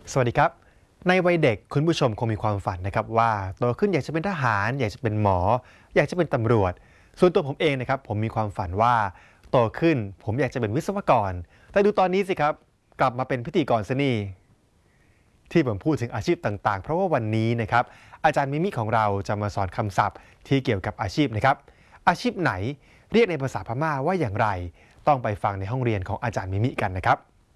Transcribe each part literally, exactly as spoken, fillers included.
สวัสดีครับในวัยเด็กคุณผู้ชมคงมีความฝันนะครับว่าโตขึ้นอยากจะเป็นทหารอยากจะเป็นหมออยากจะเป็นตำรวจส่วนตัวผมเองนะครับผมมีความฝันว่าโตขึ้นผมอยากจะเป็นวิศวกรแต่ดูตอนนี้สิครับกลับมาเป็นพิธีกรซะนี่ที่ผมพูดถึงอาชีพต่างๆเพราะว่าวันนี้นะครับอาจารย์มิมิของเราจะมาสอนคำศัพท์ที่เกี่ยวกับอาชีพนะครับอาชีพไหนเรียกในภาษาพม่าว่าอย่างไรต้องไปฟังในห้องเรียนของอาจารย์มิมิกันนะครับ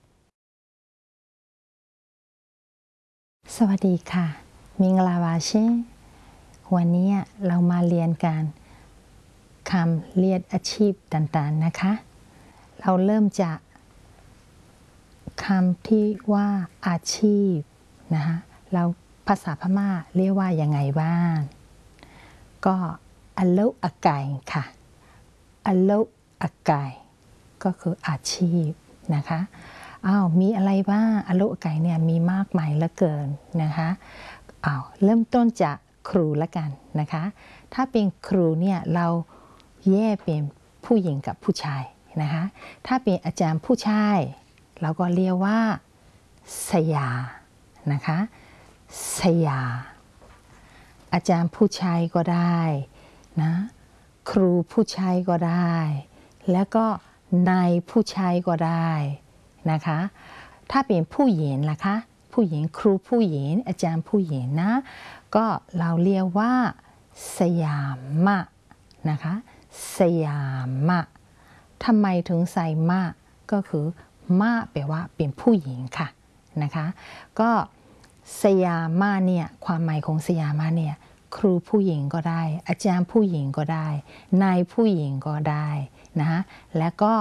สวัสดีค่ะมิงลาวาเช่วันนี้เรามาเรียนกันคำเรียกอาชีพต่างๆนะคะเราเริ่มจากคำที่ว่าอาชีพนะคะเราภาษาพม่าเรียกว่ายังไงบ้างก็อัลโลอากายค่ะอัลโลอากายก็คืออาชีพนะคะอ้าวมีอะไรบ้างอโลอากายเนี่ยมีมากมายเหลือเกินนะคะอ้าวเริ่มต้นจากครูละกันนะคะถ้าเป็นครูเนี่ยเราแยกเป็นผู้หญิงกับผู้ชายนะคะถ้าเป็นอาจารย์ผู้ชายเราก็เรียกว่าสยานะคะสยาอาจารย์ผู้ชายก็ได้นะครูผู้ชายก็ได้แล้วก็นายผู้ชายก็ได้นะคะถ้าเป็นผู้หญิงล่ะคะผู้หญิงครูผู้หญิงอาจารย์ผู้หญิงนะก็เราเรียกว่าสยามะนะคะสยามะทำไมถึงใส่มะก็คือมะแปลว่าเป็นผู้หญิงค่ะนะคะก็สยามะเนี่ยความหมายของสยามะเนี่ยครูผู้หญิงก็ได้อาจารย์ผู้หญิงก็ได้นายผู้หญิงก็ได้นะคะและก็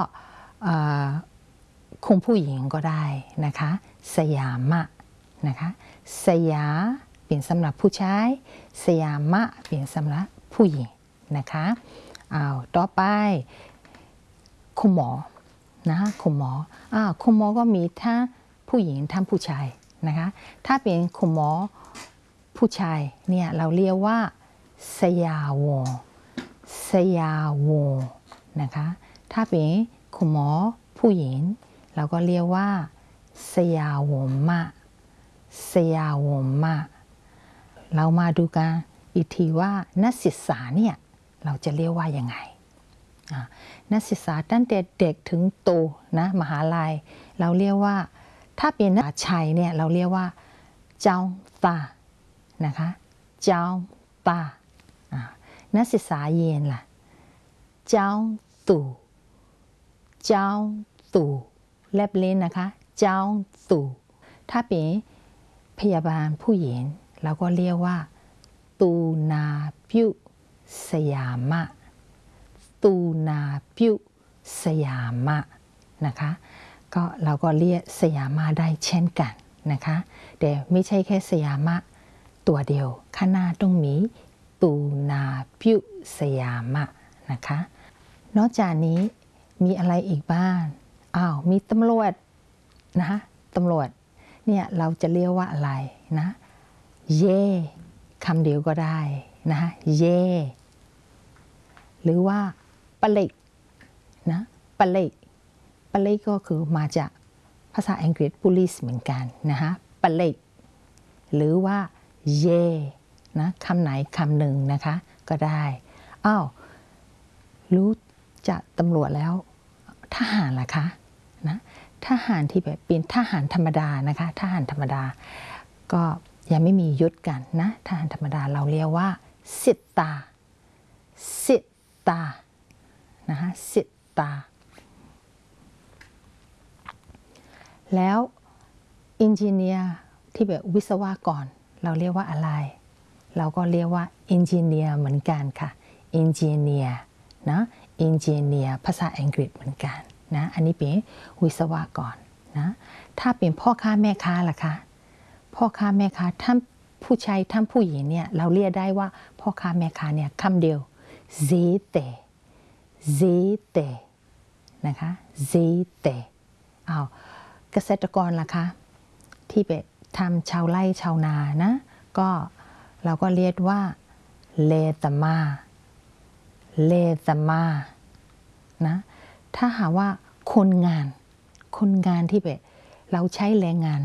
คงผู้หญิงก็ได้นะคะสยามะนะคะสยาเป็นสำหรับผู้ชายสยามะเป็นสำหรับผู้หญิงนะคะอ้าวต่อไปคุณหมอนะคะคุณหมออ้าวคุณหมอก็มีทั้งผู้หญิงทั้งผู้ชายนะคะถ้าเป็นคุณหมอผู้ชายเนี่ยเราเรียกว่าสยาวงสยาวงนะคะถ้าเป็นคุณหมอผู้หญิงเราก็เรียกว่าสยาวงมะสยาวงมะเรามาดูกันอีกทีว่านักศึกษาเนี่ยเราจะเรียกว่ายังไงนักศึกษาตั้งแต่เด็กถึงโตนะมหาลัยเราเรียกว่าถ้าเป็นนักศึกษาชายเนี่ยเราเรียกว่าเจ้าตานะคะเจ้าตานักศึกษาเย็นล่ะเจ้าตู่เจ้าตู่แลบเล่นนะคะเจ้าตู่ถ้าเป็นพยาบาลผู้หญิงเราก็เรียกว่าตูนาพิวสยามะตูนาพิวสยามะนะคะก็เราก็เรียกสยามะได้เช่นกันนะคะแต่ไม่ใช่แค่สยามะตัวเดียวข้างหน้าต้องมีตูนาพิวสยามะนะคะนอกจากนี้มีอะไรอีกบ้างอ้าวมีตำรวจนะคะตำรวจเนี่ยเราจะเรียกว่าอะไรนะเย่คำเดียวก็ได้นะคะเย่หรือว่าปลิกนะปลิกปลิกก็คือมาจากภาษาอังกฤษ police เหมือนกันนะคะปลิกหรือว่าเย่นะคำไหนคำหนึ่งนะคะก็ได้อ้าวรู้จักตำรวจแล้วทหารล่ะคะนะทหารที่แบบเป็นทหารธรรมดานะคะทหารธรรมดาก็ยังไม่มียศกันนะทหารธรรมดาเราเรียกว่าสิตาสิตานะคะสิตาแล้วอินจิเนียร์ที่แบบวิศวกรเราเรียกว่าอะไรเราก็เรียกว่าอินจิเนียร์เหมือนกันค่ะอินจิเนียร์นะอินจิเนียร์ภาษาอังกฤษเหมือนกันนะอันนี้เป็นวิศวกรนะถ้าเป็นพ่อค้าแม่ค้าล่ะคะพ่อค้าแม่ค้าทั้งผู้ชายทั้งผู้หญิงเนี่ยเราเรียกได้ว่าพ่อค้าแม่ค้าเนี่ยคำเดียว zete zete นะคะ zete อ้าวเกษตรกรล่ะคะที่ไปทำชาวไร่ชาวนานะก็เราก็เรียกว่าเลตมาเลตมานะถ้าหาว่าคนงานคนงานที่แบบเราใช้แรงงาน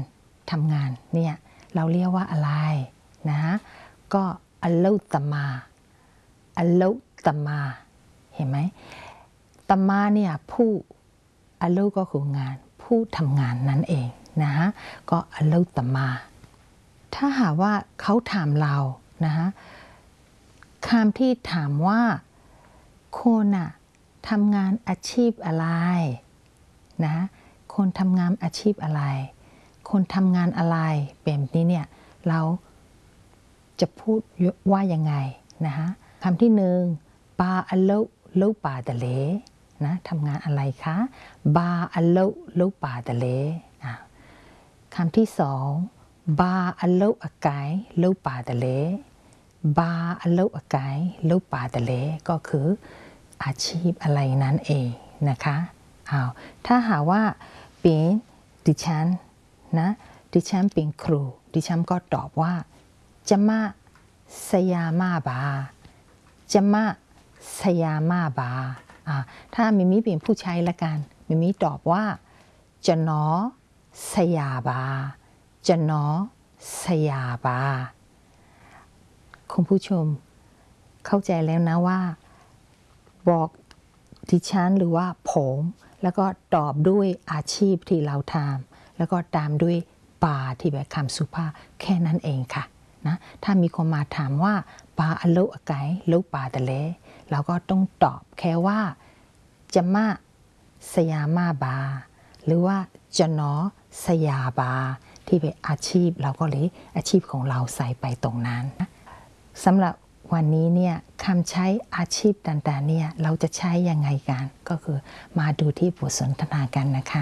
ทำงานเนี่ยเราเรียกว่าอะไรนะฮะก็อัลลุตมาอัลลุตมาเห็นไหมตมาเนี่ยผู้อัลลุก็คืองานผู้ทำงานนั่นเองนะฮะก็อัลลุตมาถ้าหากว่าเขาถามเรานะฮะคำที่ถามว่าคนอะทำงานอาชีพอะไรนะคนทำงานอาชีพอะไรคนทำงานอะไรแบบนี้เนี่ยเราจะพูดว่ายังไงนะฮะคำที่หนึ่งบาอัลโลโลปาตะเลนะทำงานอะไรคะบาอัลโลโลปาตะเลคำที่สองบาอัลโลอากายโลปาตะเลบาอัลโลอากายโลปาตะเลก็คืออาชีพอะไรนั่นเองนะคะอ้าวถ้าหากว่าเป็นดิฉันนะดิฉันเป็นครูดิฉันก็ตอบว่าจะมาสยามาบาจะมาสยามาบาอ่าถ้ามิมิเป็นผู้ชายละกันมิมิตอบว่าจะนอสยาบาจะนอสยาบาคุณผู้ชมเข้าใจแล้วนะว่าบอกดิฉันหรือว่าผมแล้วก็ตอบด้วยอาชีพที่เราทำแล้วก็ตามด้วยปาที่แบบคำสุภาพแค่นั้นเองค่ะนะถ้ามีคนมาถามว่าปาอัลโลอากายโลปาตะเลเราก็ต้องตอบแค่ว่าจะมาสยามาบาหรือว่าจะนอสยาบาที่เป็นอาชีพเราก็เลยอาชีพของเราใส่ไปตรงนั้นสำหรับวันนี้เนี่ยคำใช้อาชีพต่างๆเนี่ยเราจะใช้ยังไงกันก็คือมาดูที่บทสนทนากันนะคะ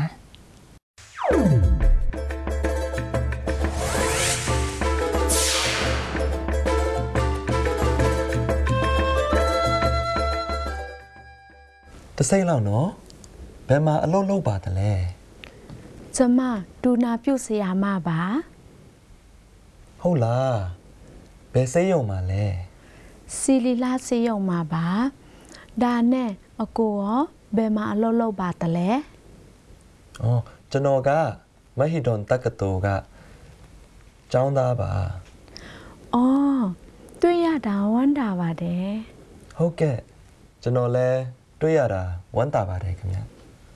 တစိမ့်လောက်နော်ဘယ်မှာအလုပ်လုပ်ပါတလဲကျမဒူနာပြုတ်ဆရာမပါဟုတ်လားဘယ်စိတ်ယုံမှာလဲစီလီလာစေယုံမှာပါဒါနဲ့အကိုရောဘယ်မှာအလုပ်လုပ်ပါတလဲအော်ကျွန်တော်ကမဟီဒွန်တက္ကသိုလ်ကကျောင်းသားပါအော်တွေ့ရတာဝမ်းတာပါတယ်ဟုတ်ကဲ့ကျွန်တော်လည်းတွေ့ရတာဝမ်းသာပါတယ်ခင်ဗျ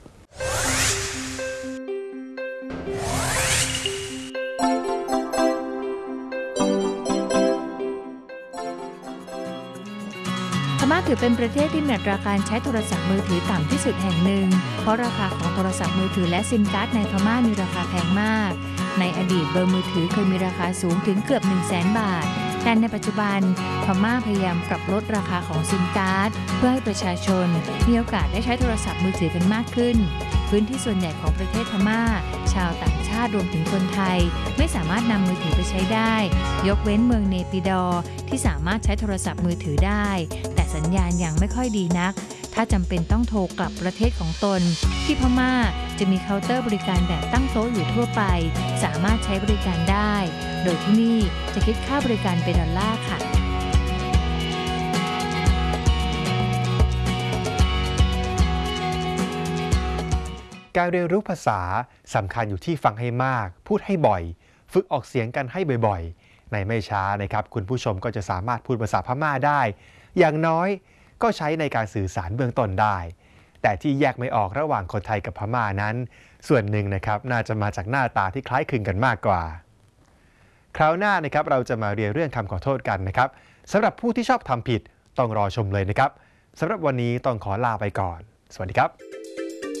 พม่าถือเป็นประเทศที่มีอัตราการใช้โทรศัพท์มือถือต่ำที่สุดแห่งหนึ่งเพราะราคาของโทรศัพท์มือถือและซิมการ์ดในพม่ามีราคาแพงมากในอดีตเบอร์มือถือเคยมีราคาสูงถึงเกือบ หนึ่งแสน บาทแต่ในปัจจุบันพม่าพยายามปรับลดราคาของซิมการ์ดเพื่อให้ประชาชนมีโอกาสได้ใช้โทรศัพท์มือถือกันมากขึ้นพื้นที่ส่วนใหญ่ของประเทศพม่าชาวต่างชาติรวมถึงคนไทยไม่สามารถนำมือถือไปใช้ได้ยกเว้นเมืองเนปิดอร์ที่สามารถใช้โทรศัพท์มือถือได้แต่สัญญาณยังไม่ค่อยดีนักถ้าจำเป็นต้องโทรกลับประเทศของตนที่พม่าจะมีเคาน์เตอร์บริการแบบตั้งโต๊ะอยู่ทั่วไปสามารถใช้บริการได้โดยที่นี่จะคิดค่าบริการเป็นดอลลาร์ค่ะการเรียนรู้ภาษาสำคัญอยู่ที่ฟังให้มากพูดให้บ่อยฝึกออกเสียงกันให้บ่อยๆในไม่ช้านะครับคุณผู้ชมก็จะสามารถพูดภาษาพม่าได้อย่างน้อยก็ใช้ในการสื่อสารเบื้องต้นได้แต่ที่แยกไม่ออกระหว่างคนไทยกับพม่านั้นส่วนหนึ่งนะครับน่าจะมาจากหน้าตาที่คล้ายคลึงกันมากกว่าคราวหน้านะครับเราจะมาเรียนเรื่องคำขอโทษกันนะครับสำหรับผู้ที่ชอบทำผิดต้องรอชมเลยนะครับสำหรับวันนี้ต้องขอลาไปก่อนสวัสดีครับ